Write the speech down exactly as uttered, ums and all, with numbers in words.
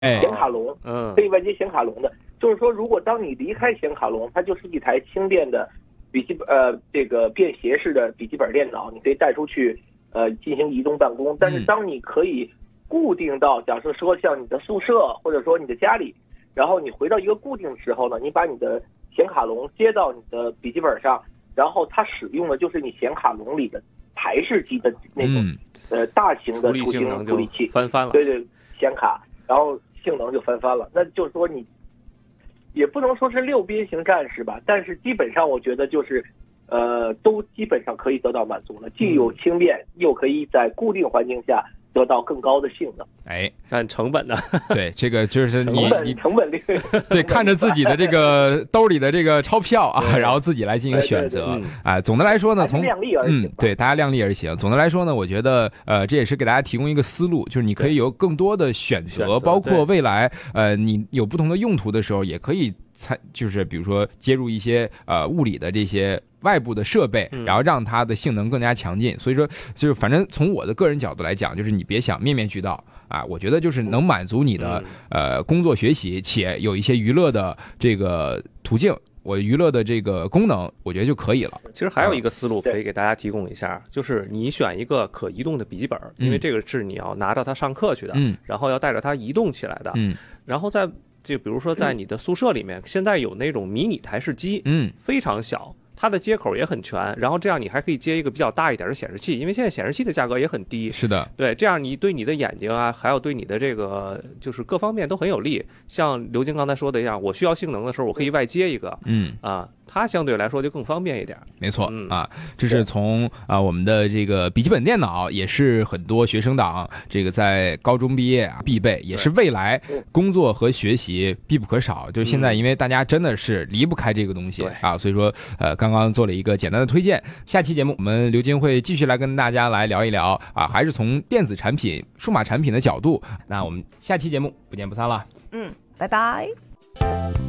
显卡龙， 嗯， 可以外接显卡龙的。就是说，如果当你离开显卡龙，它就是一台轻便的笔记本，呃，这个便携式的笔记本电脑，你可以带出去，呃，进行移动办公。但是当你可以固定到，假设说像你的宿舍或者说你的家里，然后你回到一个固定的时候呢，你把你的显卡龙接到你的笔记本上，然后它使用的就是你显卡龙里的台式机的那种、嗯、呃大型的图形处理器， 翻番了。 对对，显卡，然后性能就翻番了。那就是说你也不能说是六边形战士吧，但是基本上我觉得就是呃都基本上可以得到满足了，既有轻便，又可以在固定环境下得到更高的性能。 哎， 看成本呢？ 对，这个就是你成本成本率， 对，看着自己的这个兜里的这个钞票啊，然后自己来进行选择。 对对对啊、呃，总的来说呢，从量力而行， 嗯，对，大家量力而行。总的来说呢，我觉得呃，这也是给大家提供一个思路，就是你可以有更多的选择， 选择包括未来呃，你有不同的用途的时候，也可以参，就是比如说接入一些呃物理的这些外部的设备，然后让它的性能更加强劲。所以说，就是反正从我的个人角度来讲，就是你别想面面俱到啊，我觉得就是能满足你的、嗯、呃工作学习，且有一些娱乐的这个途径，我娱乐的这个功能，我觉得就可以了。 其实还有一个思路可以给大家提供一下，就是你选一个可移动的笔记本，因为这个是你要拿着它上课去的，嗯，然后要带着它移动起来的，嗯，然后在就比如说在你的宿舍里面，现在有那种迷你台式机，嗯，非常小。它的接口也很全，然后这样你还可以接一个比较大一点的显示器，因为现在显示器的价格也很低。 是的， 对，这样你对你的眼睛啊，还有对你的这个就是各方面都很有利。像刘晶刚才说的一样，我需要性能的时候，我可以外接一个，嗯啊，它相对来说就更方便一点。 没错、嗯、啊，这是从啊我们的这个笔记本电脑，也是很多学生党这个在高中毕业啊必备，也是未来工作和学习必不可少。就是现在因为大家真的是离不开这个东西、嗯、啊，所以说呃刚。刚刚做了一个简单的推荐，下期节目我们刘晶会继续来跟大家来聊一聊啊，还是从电子产品、数码产品的角度。那我们下期节目不见不散了。 嗯，拜拜。